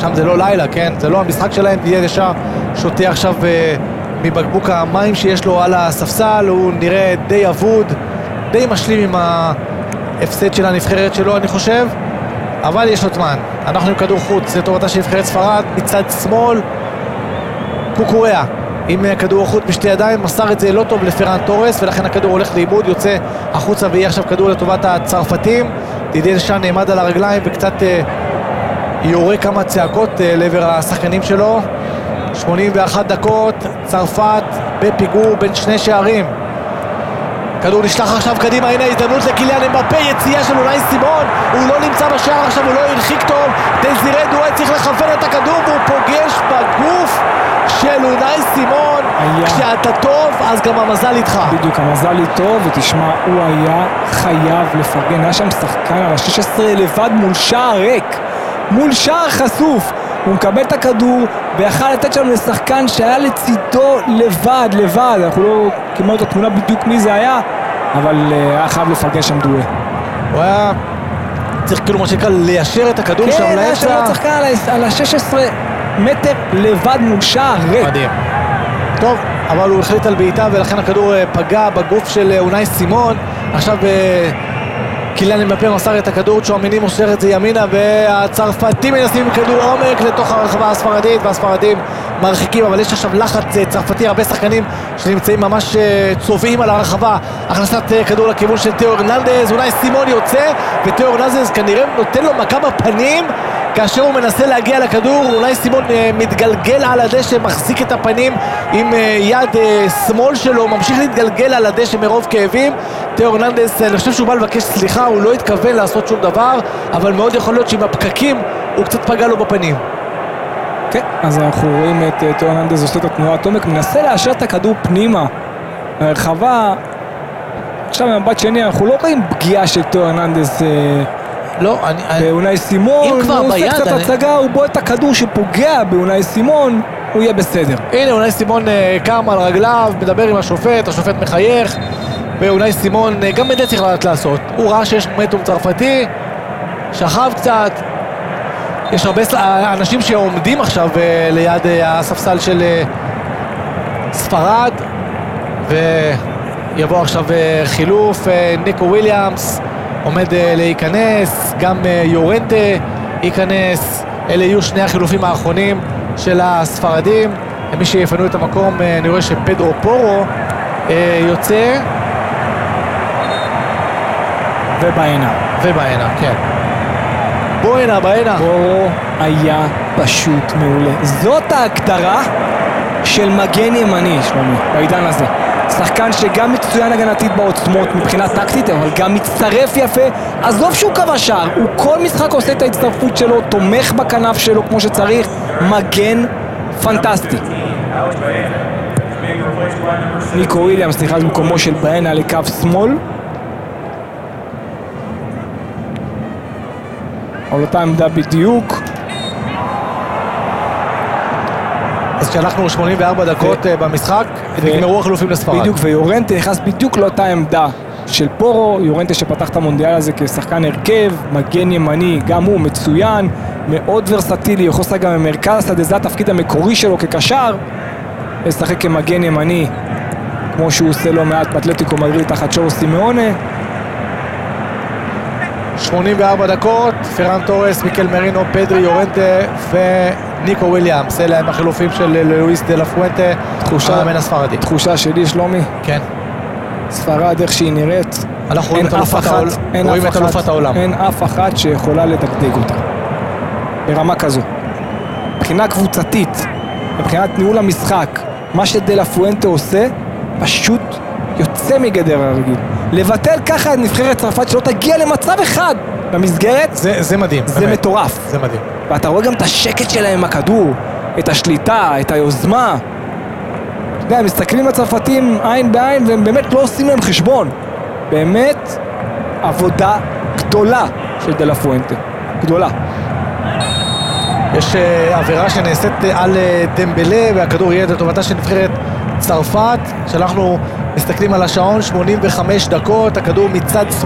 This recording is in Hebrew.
שם זה לא לילה, כן? זה לא המשחק שלהם, דידייה דשאם שותה עכשיו מבקבוק המים שיש לו על הספסל, הוא נראה די אבוד, די משלים עם ההפסד של הנבחרת שלו, אני חושב, אבל יש לו זמן. אנחנו עם כדור חוץ לטובתה של נבחרת ספרד, מצד שמאל, קוקוריאה עם כדור חוץ בשתי ידיים, מסר את זה לא טוב לפרן טורס, ולכן הכדור הולך לאיבוד, יוצא החוצה ויהיה עכשיו כדור לטובת הצרפתים. דידייה דשאם נעמד על הרגליים וקצת יורה כמה צעקות לעבר השחקנים שלו. 81 דקות, צרפת בפיגור בין שני שערים. כדור נשלח עכשיו קדימה, הנה הזדמנות לקיליאן אמבפה, יציאה של אונאי סימון, הוא לא נמצא בשער עכשיו, הוא לא הרחיק טוב, דזירה דואי צריך לכוון את הכדור והוא פוגש בגוף של אונאי סימון. כשאתה טוב אז גם המזל איתך. בדיוק, המזל איתו, ותשמע, הוא היה חייב לפרגן, היה שם שחקן על ה-16 לבד מול שער ריק, מול שער חשוף, הוא מקבל את הכדור ויכל לתת שם לשחקן שהיה לצידו לבד, אנחנו לא קיבלנו את התמונה בדיוק מי זה היה, אבל היה חייב לפרגן שם דואי. הוא היה צריך כאילו מה שנקרא ליישר את הכדור שם לאמצע. כן, היה שם שחקן על ה-16 מטר לבד מול שער ריק. מדהים. טוב, אבל הוא החליט על בעיטה ולכן הכדור פגע בגוף של אונאי סימון. עכשיו קיליאן אמבפה מסר את הכדור, צ'ואמיני מוסר את זה ימינה, והצרפתים מנסים כדור עומק לתוך הרחבה הספרדית, והספרדים מרחיקים, אבל יש עכשיו לחץ צרפתי, הרבה שחקנים שנמצאים ממש צובעים על הרחבה. הכנסת כדור לכיוון של תיאו הרננדז, אונאי סימון יוצא, ותיאו הרננדז כנראה נותן לו מכה בפנים כאשר הוא מנסה להגיע לכדור. אונאי סימון מתגלגל על הדשא, מחזיק את הפנים עם יד שמאל שלו, ממשיך להתגלגל על הדשא מרוב כאבים. תיאו הרננדז, אני חושב שהוא בא לבקש סליחה, הוא לא התכוון לעשות שום דבר, אבל מאוד יכול להיות שעם הפקקים הוא קצת פגע לו בפנים. כן, אז אנחנו רואים את תיאו הרננדז עושה את התנועת עומק, מנסה לאשר את הכדור פנימה הרחבה. עכשיו במבט שני אנחנו לא רואים פגיעה של תיאו הרננדז לא, אונאי סימון, הוא עושה קצת הצגה, הוא בוא את הכדור שפוגע באונאי סימון, הוא יהיה בסדר. הנה אונאי סימון קם על רגליו, מדבר עם השופט, השופט מחייך, ואונאי סימון גם את זה צריך לדעת לעשות. הוא ראה שיש מומנטום צרפתי, שכב קצת, יש הרבה אנשים שעומדים עכשיו ליד הספסל של ספרד, ויבוא עכשיו חילוף, ניקו וויליאמס עומד להיכנס, גם יורנטה ייכנס. אלה יהיו שני החילופים האחרונים של הספרדים. למי שיפנו את המקום, אני רואה שפדרו פורו יוצא ובעינה, כן. בעינה. פורו היה פשוט מעולה. זאת ההגדרה של מגן ימני, שלומי, בעידן הזה. שחקן שגם מצוין הגנתית בעוצמות מבחינה טקטית, אבל גם מצטרף יפה. עזוב שהוא קבע שער, הוא כל משחק עושה את ההצטרפות שלו, תומך בכנף שלו כמו שצריך, מגן פנטסטי. ניקו וויליאמס נכנס במקומו של בעינה לקו שמאל, על אותה עמדה בדיוק. אז כשאנחנו 84 דקות במשחק, נגמרו החילופים לספרד. בדיוק, ויורנטה נכנס בדיוק לאותה עמדה של פורו. יורנטה שפתח את המונדיאל הזה כשחקן הרכב, מגן ימני, גם הוא מצוין, מאוד ורסטילי, יכול לשחק גם במרכז השדה, זה התפקיד המקורי שלו כקשר, לשחק כמגן ימני, כמו שהוא עושה לא מעט באתלטיקו מדריד תחת צ'ולו סימאונה. 84 דקות, פרן טורס, מיקל מרינו, פדרי, יורנטה וניקו וויליאמס. אלה הם החילופים של לואיס דה לה פואנטה, המאמן הספרדי. תחושה שלי, שלומי, כן, ספרד איך שהיא נראית, אנחנו רואים את אלופת העולם. אין אף אחת שיכולה לדגדג אותה ברמה כזו, מבחינה קבוצתית, מבחינת ניהול המשחק. מה שדה לה פואנטה עושה פשוט יוצא מגדר הרגיל. לבטל ככה את נבחרת צרפת שלא תגיע למצב אחד במסגרת, זה מדהים, זה באמת. מטורף. זה מדהים. ואתה רואה גם את השקט שלהם עם הכדור, את השליטה, את היוזמה. אתה יודע, הם מסתכלים הצרפתים עין בעין והם באמת לא עושים להם חשבון. באמת עבודה גדולה של דה לה פואנטה, גדולה. יש עבירה שנעשית על דמבלה והכדור יהיה לטובתה של נבחרת צרפת. כשאנחנו מסתכלים על השעון, 85 דקות, הכדור מצד